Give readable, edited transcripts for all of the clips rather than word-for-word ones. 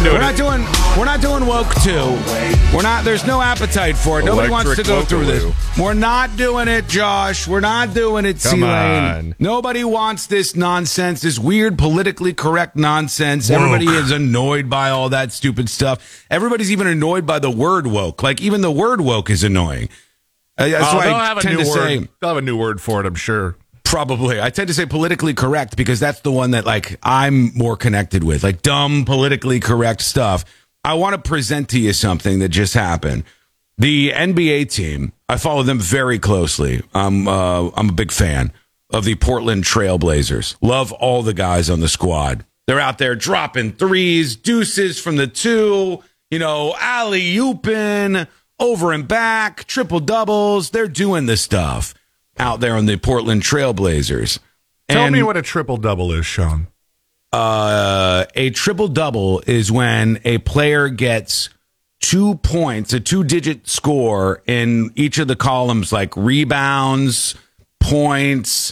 We're not doing woke 2. There's no appetite for it. Nobody wants to go through this. We're not doing it, Josh. We're not doing it, C-Lane. Nobody wants this nonsense, this weird politically correct nonsense. Woke. Everybody is annoyed by all that stupid stuff. Everybody's even annoyed by the word woke. Like, even the word woke is annoying. That's why they'll have a new word for it, I'm sure. Probably. I tend to say politically correct because that's the one that, like, I'm more connected with. Like, dumb, politically correct stuff. I want to present to you something that just happened. The NBA team, I follow them very closely. I'm a big fan of the Portland Trail Blazers. Love all the guys on the squad. They're out there dropping threes, deuces from the 2, alley-ooping, over and back, triple doubles. They're doing this stuff out there on the Portland Trail Blazers. Tell me what a triple double is, Sean. A triple double is when a player gets 2 points, a 2-digit score in each of the columns, like rebounds, points.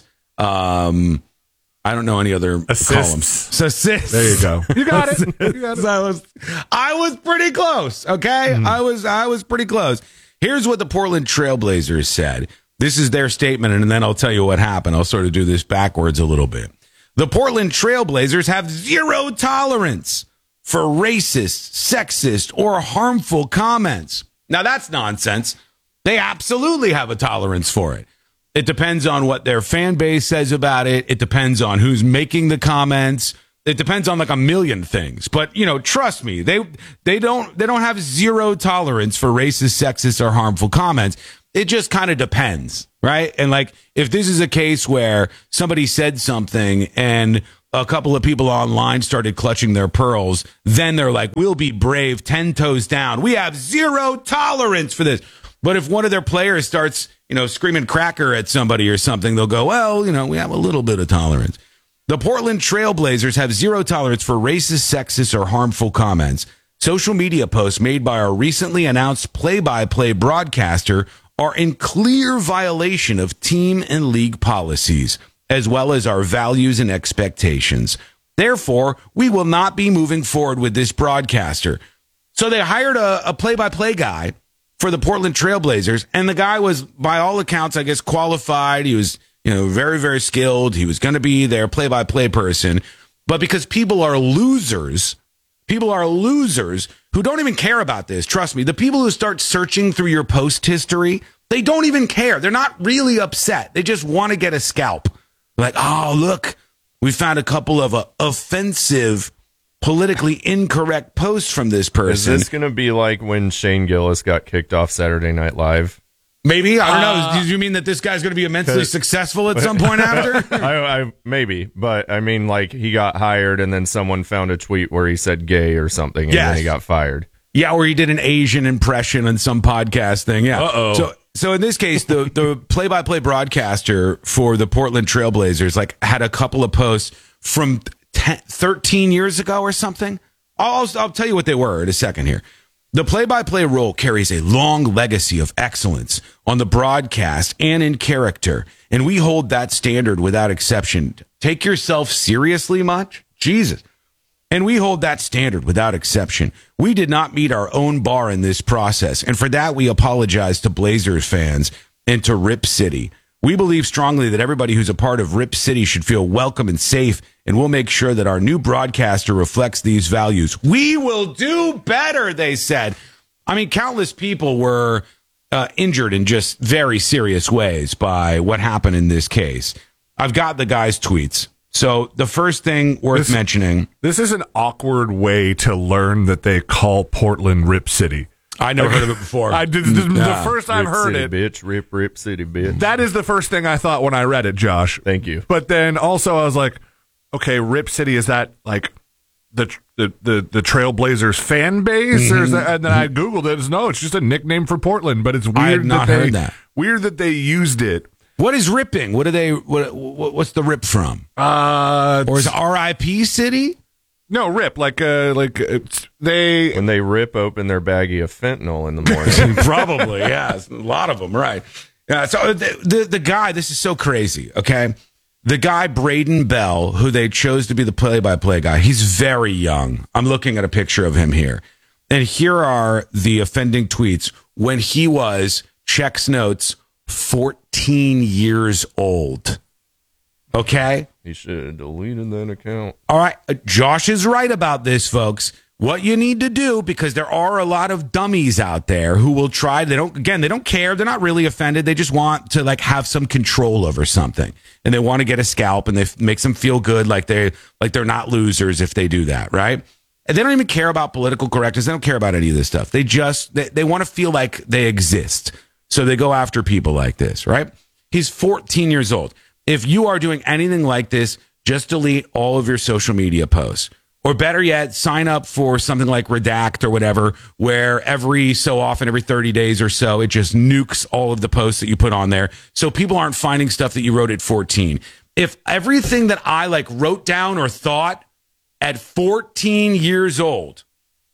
I don't know any other columns. Assists. There you go. You got it. I was pretty close. Okay, I was pretty close. Here's what the Portland Trail Blazers said. This is their statement, and then I'll tell you what happened. I'll sort of do this backwards a little bit. The Portland Trail Blazers have zero tolerance for racist, sexist, or harmful comments. Now, that's nonsense. They absolutely have a tolerance for it. It depends on what their fan base says about it. It depends on who's making the comments. It depends on like a million things. But, trust me, they don't have zero tolerance for racist, sexist, or harmful comments. It just kind of depends, right? And like, if this is a case where somebody said something and a couple of people online started clutching their pearls, then they're like, we'll be brave, 10 toes down. We have zero tolerance for this. But if one of their players starts, screaming cracker at somebody or something, they'll go, well, we have a little bit of tolerance. The Portland Trail Blazers have zero tolerance for racist, sexist, or harmful comments. Social media posts made by our recently announced play-by-play broadcaster are in clear violation of team and league policies, as well as our values and expectations. Therefore, we will not be moving forward with this broadcaster. So they hired a play-by-play guy for the Portland Trail Blazers, and the guy was, by all accounts, I guess, qualified. He was, very, very skilled. He was going to be their play-by-play person. But because people are losers who don't even care about this. Trust me, the people who start searching through your post history, they don't even care. They're not really upset. They just want to get a scalp. Like, oh, look, we found a couple of offensive, politically incorrect posts from this person. Is this going to be like when Shane Gillis got kicked off Saturday Night Live? Maybe. I don't know. Do you mean that this guy's going to be immensely successful at some point after? Maybe. But, I mean, like, he got hired and then someone found a tweet where he said gay or something and then he got fired. Yeah, or he did an Asian impression on some podcast thing. Yeah. Uh-oh. So in this case, the play-by-play broadcaster for the Portland Trail Blazers had a couple of posts from 13 years ago or something. I'll tell you what they were in a second here. The play-by-play role carries a long legacy of excellence on the broadcast and in character, and we hold that standard without exception. Take yourself seriously much? Jesus. And we hold that standard without exception. We did not meet our own bar in this process, and for that we apologize to Blazers fans and to Rip City. We believe strongly that everybody who's a part of Rip City should feel welcome and safe, and we'll make sure that our new broadcaster reflects these values. We will do better, they said. I mean, countless people were injured in just very serious ways by what happened in this case. I've got the guy's tweets. So the first thing worth mentioning. This is an awkward way to learn that they call Portland Rip City. I never heard of it before. The first I've heard City, it. Bitch, Rip City, bitch. That is the first thing I thought when I read it, Josh. Thank you. But then also I was like, okay, Rip City, is that like the Trailblazers fan base? Or is that, and then I Googled it. No, it's just a nickname for Portland, but it's weird. I had not heard that. Weird that they used it. What is ripping? What are they? What's the rip from? Or is R.I.P. City? No, rip they when they rip open their baggie of fentanyl in the morning. Probably, yeah, a lot of them, right? Yeah. So the guy, this is so crazy. Okay, The guy, Braden Bell, who they chose to be the play-by-play guy, he's very young. I'm looking at a picture of him here. And here are the offending tweets when he was, checks notes, 14 years old. Okay? He should have deleted that account. All right. Josh is right about this, folks. What you need to do, because there are a lot of dummies out there who will try. They don't care. They're not really offended. They just want to like have some control over something, and they want to get a scalp, and they makes them feel good, like they're not losers if they do that, right? And they don't even care about political correctness. They don't care about any of this stuff. They want to feel like they exist, so they go after people like this, right? He's 14 years old. If you are doing anything like this, just delete all of your social media posts. Or better yet, sign up for something like Redact or whatever, where every so often, every 30 days or so, it just nukes all of the posts that you put on there. So people aren't finding stuff that you wrote at 14. If everything that I wrote down or thought at 14 years old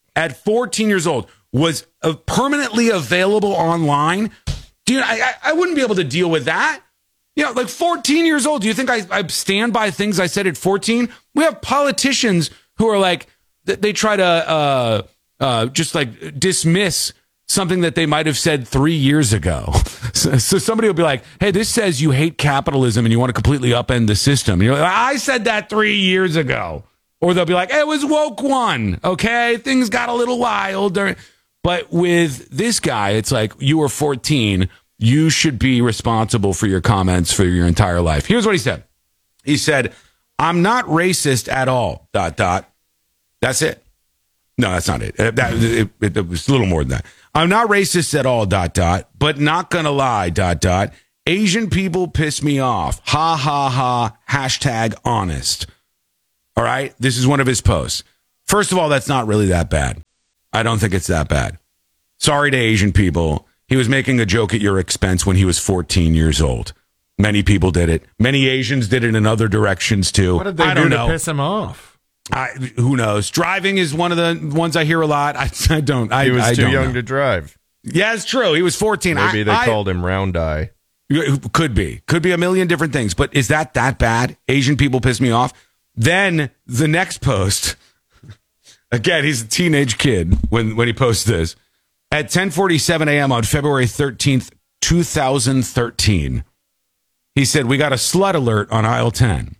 was permanently available online, dude, I wouldn't be able to deal with that. 14 years old. Do you think I stand by things I said at 14? We have politicians who are they try to just dismiss something that they might have said 3 years ago. So somebody will be like, hey, this says you hate capitalism and you want to completely upend the system. And you're like, I said that 3 years ago. Or they'll be like, hey, it was woke one. Okay, things got a little wild. But with this guy, it's like, you were 14. You should be responsible for your comments for your entire life. Here's what he said. He said, I'm not racist at all, ... That's it. No, that's not it. It was a little more than that. I'm not racist at all, ... But not gonna lie, ... Asian people piss me off. Ha, ha, ha. Hashtag honest. All right? This is one of his posts. First of all, that's not really that bad. I don't think it's that bad. Sorry to Asian people. He was making a joke at your expense when he was 14 years old. Many people did it. Many Asians did it in other directions, too. What did they do to piss him off? Who knows? Driving is one of the ones I hear a lot. I don't. He was too young to drive. Yeah, it's true. He was 14. Maybe they called him round eye. Could be a million different things. But is that bad? Asian people piss me off. Then the next post. Again, he's a teenage kid when he posts this. At 10:47 a.m. on February 13th, 2013, he said, we got a slut alert on aisle 10.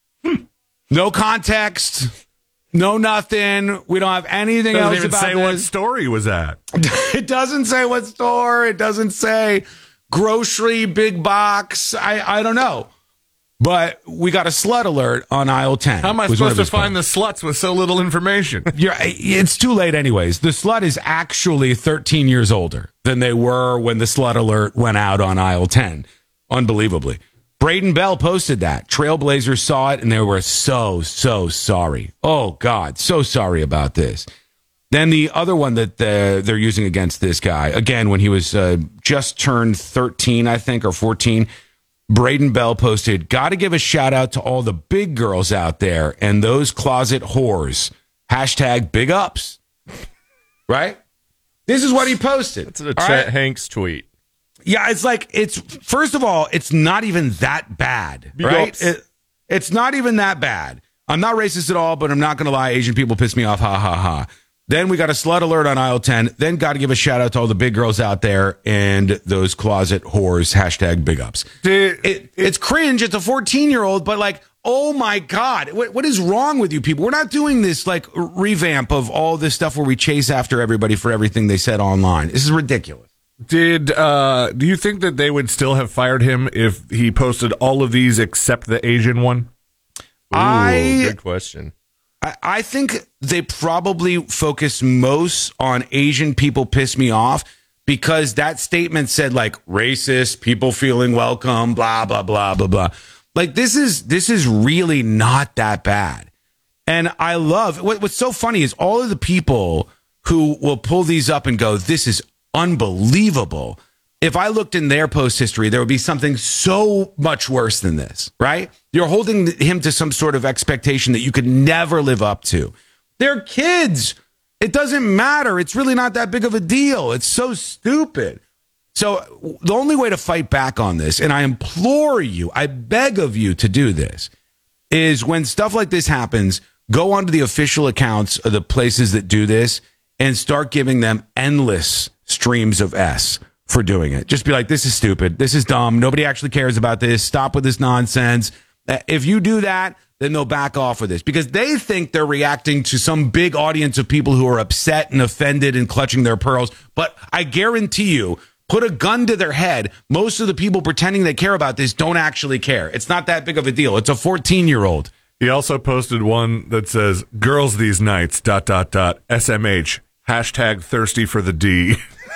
No context, no nothing. We don't have anything else about this. Doesn't even say what store he was at. It doesn't say what store. It doesn't say grocery, big box. I don't know. But we got a slut alert on aisle 10. How am I supposed to find the sluts with so little information? It's too late anyways. The slut is actually 13 years older than they were when the slut alert went out on aisle 10. Unbelievably. Braden Bell posted that. Trailblazers saw it, and they were so sorry. Oh, God, so sorry about this. Then the other one that they're using against this guy, again, when he was just turned 13, I think, or 14, Braden Bell posted, got to give a shout out to all the big girls out there and those closet whores. Hashtag big ups. Right? This is what he posted. It's a Chet Hanks tweet. Yeah, first of all, it's not even that bad. Big right? ups. It's not even that bad. I'm not racist at all, but I'm not going to lie. Asian people piss me off. Ha, ha, ha. Then we got a slut alert on aisle 10. Then got to give a shout out to all the big girls out there and those closet whores. Hashtag big ups. It's cringe. It's a 14-year-old, but oh my God, what is wrong with you people? We're not doing this revamp of all this stuff where we chase after everybody for everything they said online. This is ridiculous. Do you think that they would still have fired him if he posted all of these except the Asian one? Good question. I think they probably focus most on Asian people piss me off because that statement said racist, people feeling welcome, blah, blah, blah, blah, blah. This is really not that bad. And I love what's so funny is all of the people who will pull these up and go, this is unbelievable. If I looked in their post history, there would be something so much worse than this, right? You're holding him to some sort of expectation that you could never live up to. They're kids. It doesn't matter. It's really not that big of a deal. It's so stupid. So the only way to fight back on this, and I implore you, I beg of you to do this, is when stuff like this happens, go onto the official accounts of the places that do this and start giving them endless streams of S for doing it. Just be like, this is stupid. This is dumb. Nobody actually cares about this. Stop with this nonsense. If you do that, then they'll back off with this because they think they're reacting to some big audience of people who are upset and offended and clutching their pearls. But I guarantee you, put a gun to their head. Most of the people pretending they care about this don't actually care. It's not that big of a deal. It's a 14-year-old. He also posted one that says, girls these nights, ... SMH, hashtag thirsty for the D.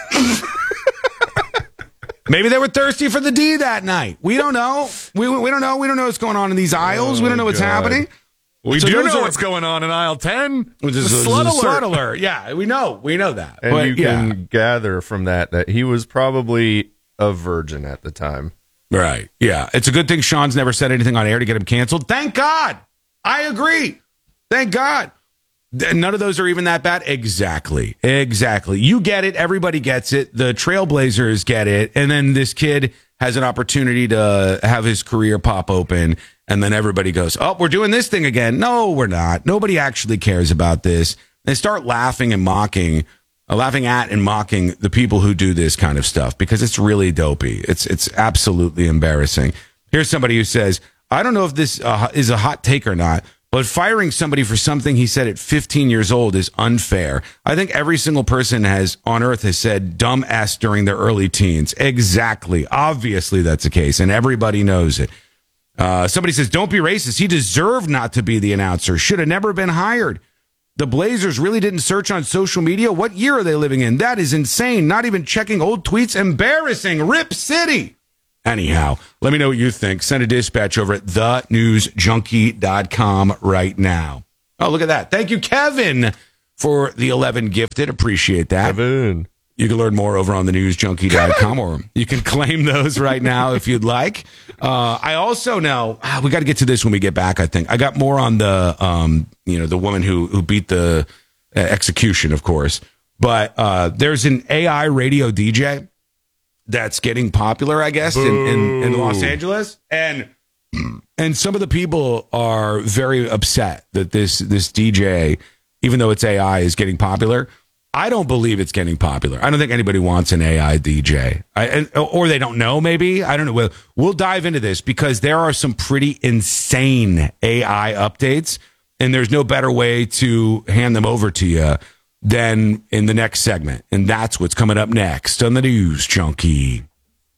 Maybe they were thirsty for the D that night. We don't know. We don't know. We don't know what's going on in these aisles. We don't know what's happening. We do know what's going on in aisle 10. Which is a slut alert. Yeah, we know. We know that. And you can gather from that he was probably a virgin at the time. Right. Yeah. It's a good thing Sean's never said anything on air to get him canceled. Thank God. I agree. Thank God. None of those are even that bad. Exactly. You get it. Everybody gets it. The Trailblazers get it. And then this kid has an opportunity to have his career pop open. And then everybody goes, oh, we're doing this thing again. No, we're not. Nobody actually cares about this. They start laughing and laughing at and mocking the people who do this kind of stuff because it's really dopey. It's absolutely embarrassing. Here's somebody who says, I don't know if this is a hot take or not, but firing somebody for something he said at 15 years old is unfair. I think every single person on earth has said dumb S during their early teens. Exactly. Obviously that's the case, and everybody knows it. Somebody says, don't be racist. He deserved not to be the announcer. Should have never been hired. The Blazers really didn't search on social media. What year are they living in? That is insane. Not even checking old tweets. Embarrassing. Rip City. Anyhow, let me know what you think. Send a dispatch over at thenewsjunkie.com right now. Oh, look at that. Thank you, Kevin, for the 11 gifted. Appreciate that. Kevin. You can learn more over on thenewsjunkie.com, or you can claim those right now if you'd like. I also know we got to get to this when we get back. I think I got more on the the woman who beat the execution, of course. But there's an AI radio DJ that's getting popular, I guess, in Los Angeles, and some of the people are very upset that this DJ, even though it's AI, is getting popular. I don't believe it's getting popular. I don't think anybody wants an AI DJ, or they don't know. Maybe I don't know. We'll dive into this because there are some pretty insane AI updates, and there's no better way to hand them over to you than in the next segment. And that's what's coming up next on the News Junkie.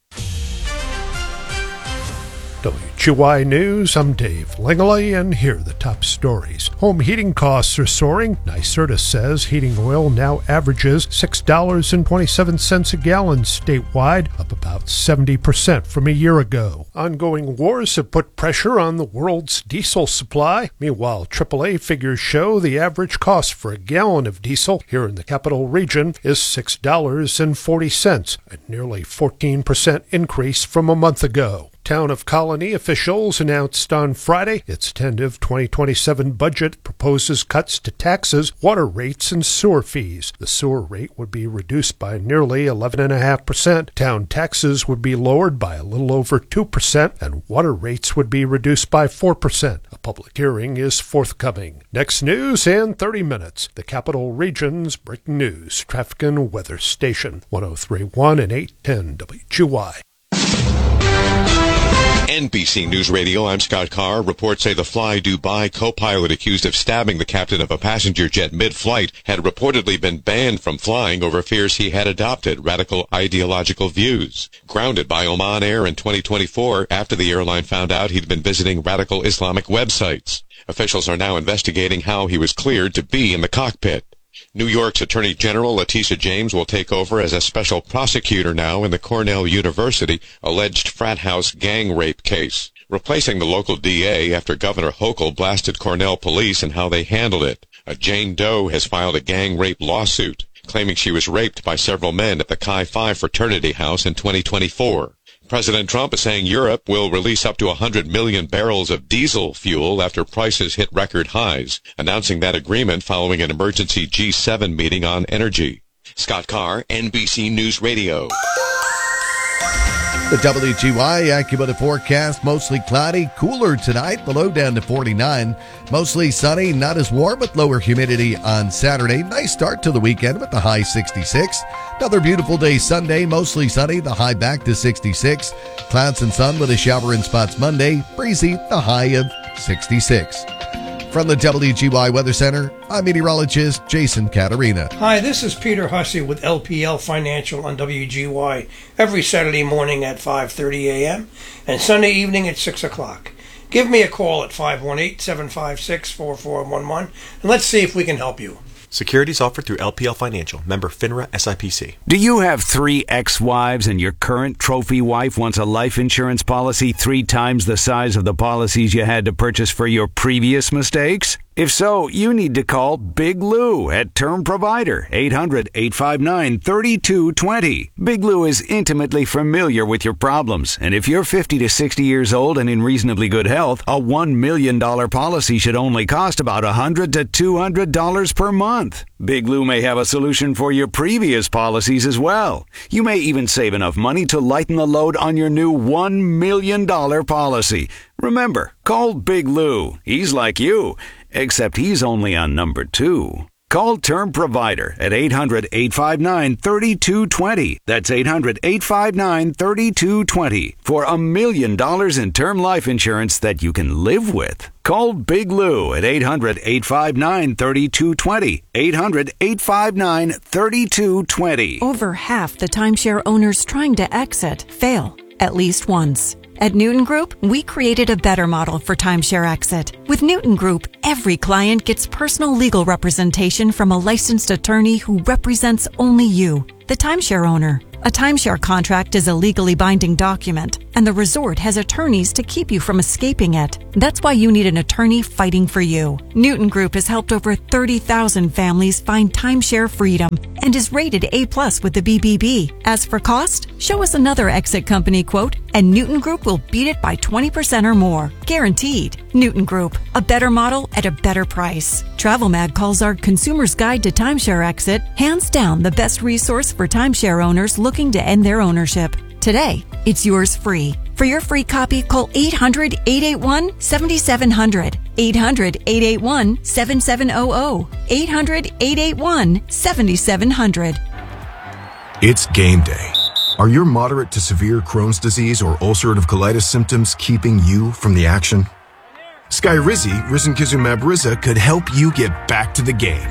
WQI News, I'm Dave Langley, and here are the top stories. Home heating costs are soaring. NYSERDA says heating oil now averages $6.27 a gallon statewide, up about 70% from a year ago. Ongoing wars have put pressure on the world's diesel supply. Meanwhile, AAA figures show the average cost for a gallon of diesel here in the capital region is $6.40, a nearly 14% increase from a month ago. Town of Colony officials announced on Friday its tentative 2027 budget proposes cuts to taxes, water rates, and sewer fees. The sewer rate would be reduced by nearly 11.5%. Town taxes would be lowered by a little over 2%, and water rates would be reduced by 4%. A public hearing is forthcoming. Next news in 30 minutes. The Capital Region's breaking news, traffic and weather station, 103.1 and 810 WQI. NBC News Radio, I'm Scott Carr. Reports say the Fly Dubai co-pilot accused of stabbing the captain of a passenger jet mid-flight had reportedly been banned from flying over fears he had adopted radical ideological views. Grounded by Oman Air in 2024 after the airline found out he'd been visiting radical Islamic websites. Officials are now investigating how he was cleared to be in the cockpit. New York's Attorney General Letitia James will take over as a special prosecutor now in the Cornell University alleged frat house gang rape case, replacing the local DA after Governor Hochul blasted Cornell police and how they handled it. A Jane Doe has filed a gang rape lawsuit, claiming she was raped by several men at the Chi Phi fraternity house in 2024. President Trump is saying Europe will release up to 100 million barrels of diesel fuel after prices hit record highs, announcing that agreement following an emergency G7 meeting on energy. Scott Carr, NBC News Radio. The WGY AccuWeather forecast, mostly cloudy, cooler tonight, the low down to 49. Mostly sunny, not as warm with lower humidity on Saturday. Nice start to the weekend with the high 66. Another beautiful day Sunday, mostly sunny, the high back to 66. Clouds and sun with a shower in spots Monday, breezy, the high of 66. From the WGY Weather Center, I'm meteorologist Jason Caterina. Hi, this is Peter Hussey with LPL Financial on WGY every Saturday morning at 5:30 a.m. and Sunday evening at 6 o'clock. Give me a call at 518-756-4411 and let's see if we can help you. Securities offered through LPL Financial, member FINRA SIPC. Do you have 3 ex-wives and your current trophy wife wants a life insurance policy 3 times the size of the policies you had to purchase for your previous mistakes? If so, you need to call Big Lou at Term Provider, 800-859-3220. Big Lou is intimately familiar with your problems, and if you're 50 to 60 years old and in reasonably good health, a $1 million policy should only cost about $100 to $200 per month. Big Lou may have a solution for your previous policies as well. You may even save enough money to lighten the load on your new $1 million policy. Remember, call Big Lou. He's like you, except he's only on number 2. Call Term Provider at 800-859-3220. That's 800-859-3220 for $1 million in term life insurance that you can live with. Call Big Lou at 800-859-3220. 800-859-3220. Over half the timeshare owners trying to exit fail at least once. At Newton Group, we created a better model for timeshare exit. With Newton Group, every client gets personal legal representation from a licensed attorney who represents only you, the timeshare owner. A timeshare contract is a legally binding document, and the resort has attorneys to keep you from escaping it. That's why you need an attorney fighting for you. Newton Group has helped over 30,000 families find timeshare freedom and is rated A+ with the BBB. As for cost, show us another exit company quote, and Newton Group will beat it by 20% or more. Guaranteed. Newton Group, a better model at a better price. Travel Mag calls our Consumer's Guide to Timeshare Exit hands down the best resource for timeshare owners looking to end their ownership. Today, it's yours free. For your free copy, call 800-881-7700. 800-881-7700. 800-881-7700. It's game day. Are your moderate to severe Crohn's disease or ulcerative colitis symptoms keeping you from the action? Skyrizi, risankizumab Riza, could help you get back to the game.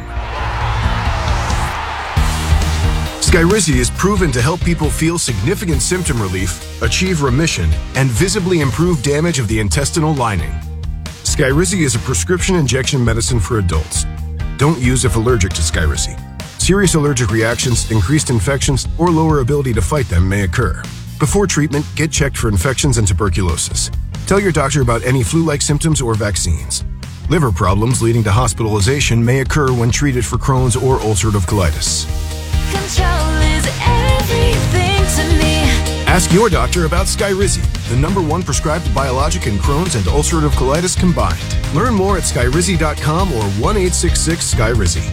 Skyrizi is proven to help people feel significant symptom relief, achieve remission, and visibly improve damage of the intestinal lining. Skyrizi is a prescription injection medicine for adults. Don't use if allergic to Skyrizi. Serious allergic reactions, increased infections, or lower ability to fight them may occur. Before treatment, get checked for infections and tuberculosis. Tell your doctor about any flu-like symptoms or vaccines. Liver problems leading to hospitalization may occur when treated for Crohn's or ulcerative colitis. Control is everything to me. Ask your doctor about Skyrizi, the #1 prescribed biologic in Crohn's and ulcerative colitis combined. Learn more at skyrizi.com or 1-866-SKYRIZI.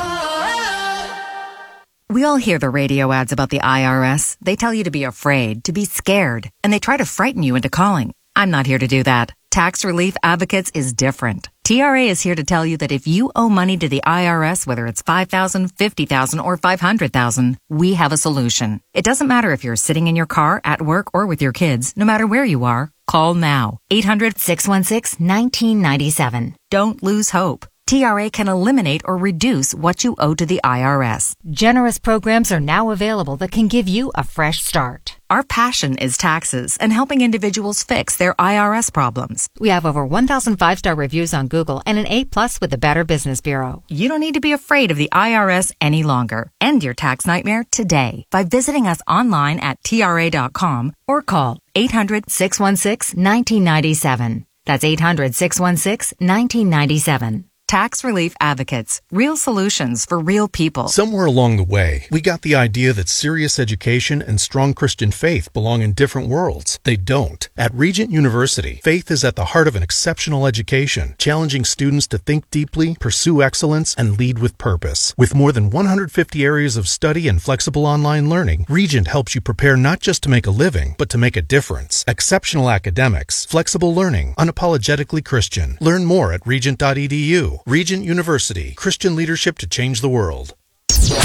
We all hear the radio ads about the IRS. They tell you to be afraid, to be scared, and they try to frighten you into calling. I'm not here to do that. Tax Relief Advocates is different. TRA is here to tell you that if you owe money to the IRS, whether it's $5,000, $50,000, or $500,000, we have a solution. It doesn't matter if you're sitting in your car, at work, or with your kids. No matter where you are, call now. 800-616-1997. Don't lose hope. TRA can eliminate or reduce what you owe to the IRS. Generous programs are now available that can give you a fresh start. Our passion is taxes and helping individuals fix their IRS problems. We have over 1,000 5-star reviews on Google and an A+ with the Better Business Bureau. You don't need to be afraid of the IRS any longer. End your tax nightmare today by visiting us online at TRA.com or call 800-616-1997. That's 800-616-1997. Tax Relief Advocates. Real solutions for real people. Somewhere along the way, we got the idea that serious education and strong Christian faith belong in different worlds. They don't. At Regent University, faith is at the heart of an exceptional education, challenging students to think deeply, pursue excellence, and lead with purpose. With more than 150 areas of study and flexible online learning, Regent helps you prepare not just to make a living, but to make a difference. Exceptional academics, flexible learning, unapologetically Christian. Learn more at regent.edu. Regent University, Christian leadership to change the world.